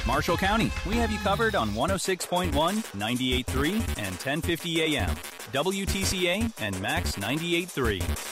Marshall County, we have you covered on 106.1, 98.3, and 1050 AM. WTCA and Max 98.3.